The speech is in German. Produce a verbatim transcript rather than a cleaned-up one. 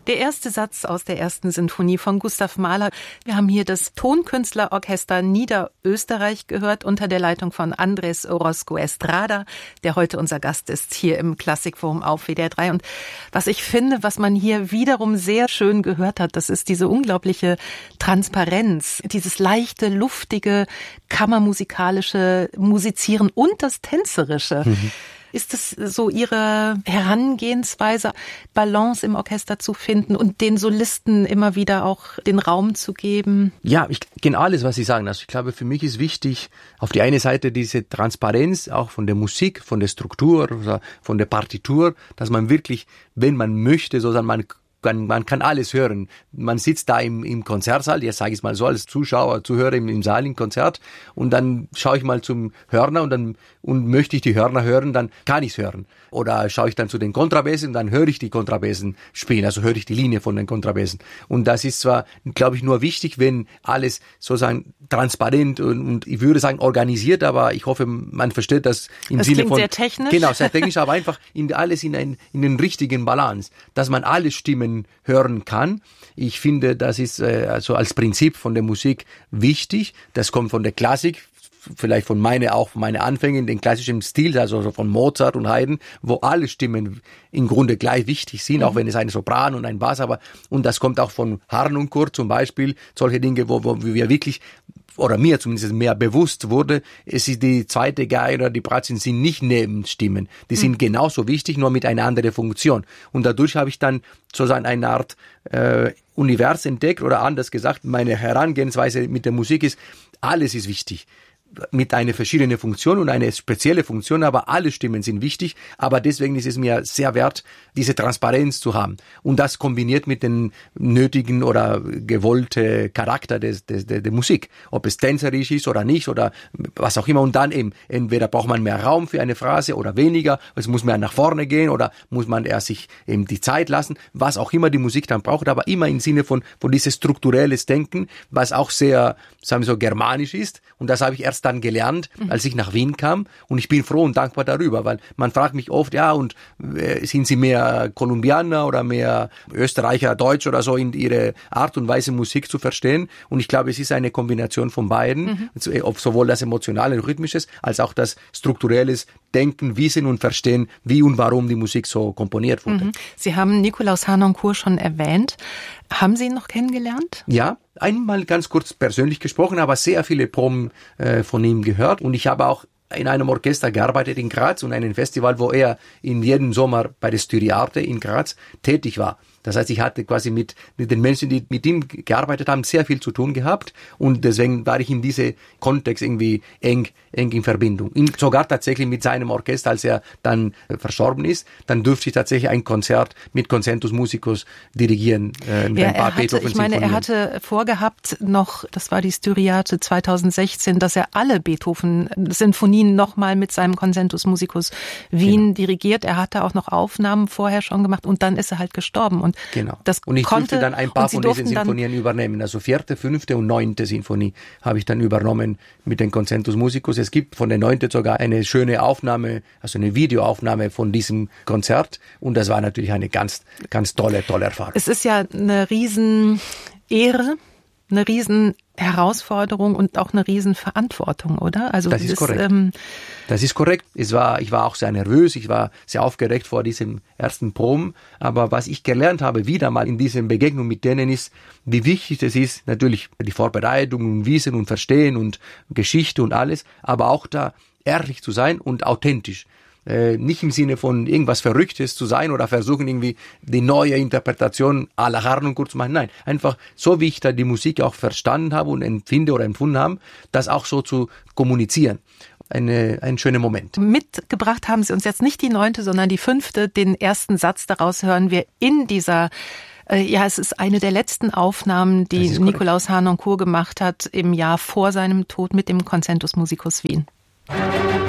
Der erste Satz aus der ersten Sinfonie von Gustav Mahler. Wir haben hier das Tonkünstlerorchester Niederösterreich gehört unter der Leitung von Andrés Orozco Estrada, der heute unser Gast ist hier im Klassikforum auf W D R drei. Und was ich finde, was man hier wiederum sehr schön gehört hat, das ist diese unglaubliche Transparenz, dieses leichte, luftige, kammermusikalische Musizieren und das Tänzerische. Mhm. Ist es so Ihre Herangehensweise, Balance im Orchester zu finden und den Solisten immer wieder auch den Raum zu geben? Ja, ich kenne alles, was Sie sagen. Also ich glaube, für mich ist wichtig, auf die eine Seite diese Transparenz, auch von der Musik, von der Struktur, von der Partitur, dass man wirklich, wenn man möchte, sozusagen man Man, man kann alles hören. Man sitzt da im, im Konzertsaal, jetzt sage ich es mal so, als Zuschauer, Zuhörer im, im Saal, im Konzert, und dann schaue ich mal zum Hörner und dann und möchte ich die Hörner hören, dann kann ich es hören. Oder schaue ich dann zu den Kontrabässen, dann höre ich die Kontrabässen spielen, also höre ich die Linie von den Kontrabässen. Und das ist zwar, glaube ich, nur wichtig, wenn alles sozusagen transparent und, und ich würde sagen organisiert, aber ich hoffe, man versteht das im das Sinne klingt von... sehr technisch. Genau, sehr technisch, aber einfach in alles in, ein, in den richtigen Balance, dass man alle Stimmen hören kann. Ich finde, das ist äh, also als Prinzip von der Musik wichtig. Das kommt von der Klassik, vielleicht von meine auch von meine Anfänge in den klassischen Stil, also von Mozart und Haydn, wo alle Stimmen im Grunde gleich wichtig sind, mhm. auch wenn es ein Sopran und ein Bass, aber und das kommt auch von Harnoncourt zum Beispiel, solche Dinge, wo, wo wir wirklich oder mir zumindest mehr bewusst wurde, es ist die zweite Geige oder die Bratzien sind nicht Nebenstimmen. Die sind mhm. genauso wichtig, nur mit einer anderen Funktion. Und dadurch habe ich dann sozusagen eine Art äh, Univers entdeckt oder anders gesagt, meine Herangehensweise mit der Musik ist, alles ist wichtig. Mit einer verschiedenen Funktion und eine spezielle Funktion, aber alle Stimmen sind wichtig, aber deswegen ist es mir sehr wert, diese Transparenz zu haben. Und das kombiniert mit dem nötigen oder gewollten Charakter des, des, der, der Musik. Ob es tänzerisch ist oder nicht oder was auch immer. Und dann eben, entweder braucht man mehr Raum für eine Phrase oder weniger, es muss mehr nach vorne gehen oder muss man erst sich eben die Zeit lassen, was auch immer die Musik dann braucht, aber immer im Sinne von, von dieses strukturelles Denken, was auch sehr, sagen wir so, germanisch ist. Und das habe ich erst dann gelernt, als ich nach Wien kam, und ich bin froh und dankbar darüber, weil man fragt mich oft, ja, und äh, sind Sie mehr Kolumbianer oder mehr Österreicher, Deutsch oder so in ihre Art und Weise Musik zu verstehen, und ich glaube, es ist eine Kombination von beiden, mhm. sowohl das emotionale und rhythmisches, als auch das strukturelles Denken, Wissen und Verstehen, wie und warum die Musik so komponiert wurde. Mhm. Sie haben Nikolaus Harnoncourt schon erwähnt. Haben Sie ihn noch kennengelernt? Ja, einmal ganz kurz persönlich gesprochen, aber sehr viele Proben äh, von ihm gehört. Und ich habe auch in einem Orchester gearbeitet in Graz und einem Festival, wo er in jedem Sommer bei der Styriarte in Graz tätig war. Das heißt, ich hatte quasi mit, mit den Menschen, die mit ihm gearbeitet haben, sehr viel zu tun gehabt, und deswegen war ich in diesem Kontext irgendwie eng, eng in Verbindung. In, sogar tatsächlich mit seinem Orchester, als er dann äh, verstorben ist, dann durfte ich tatsächlich ein Konzert mit Concentus Musicus dirigieren, äh, mit ja, ein paar er hatte, Beethoven-Sinfonien. Ich meine, er hatte vorgehabt noch, das war die Styriate zweitausendsechzehn, dass er alle Beethoven-Sinfonien nochmal mit seinem Concentus Musicus Wien genau. dirigiert. Er hatte auch noch Aufnahmen vorher schon gemacht, und dann ist er halt gestorben. Und Genau. Das und ich konnte, durfte dann ein paar von diesen Sinfonien übernehmen. Also vierte, fünfte und neunte Sinfonie habe ich dann übernommen mit den Concentus Musicus. Es gibt von der neunte sogar eine schöne Aufnahme, also eine Videoaufnahme von diesem Konzert. Und das war natürlich eine ganz, ganz tolle, tolle Erfahrung. Es ist ja eine riesen Ehre, eine riesen Herausforderung und auch eine Riesenverantwortung, oder? Also das ist das, korrekt. Ähm das ist korrekt. Es war, ich war auch sehr nervös, ich war sehr aufgeregt vor diesem ersten Proben. Aber was ich gelernt habe, wieder mal in dieser Begegnung mit denen, ist, wie wichtig es ist, natürlich die Vorbereitung und Wissen und Verstehen und Geschichte und alles, aber auch da ehrlich zu sein und authentisch. Äh, nicht im Sinne von irgendwas Verrücktes zu sein oder versuchen irgendwie die neue Interpretation à la Harnoncourt zu machen. Nein, einfach so, wie ich da die Musik auch verstanden habe und empfinde oder empfunden habe, das auch so zu kommunizieren. Eine, ein schöner Moment. Mitgebracht haben Sie uns jetzt nicht die neunte, sondern die fünfte. Den ersten Satz daraus hören wir in dieser Ja, es ist eine der letzten Aufnahmen, die Nikolaus Harnoncourt gemacht hat im Jahr vor seinem Tod mit dem Concentus Musicus Wien.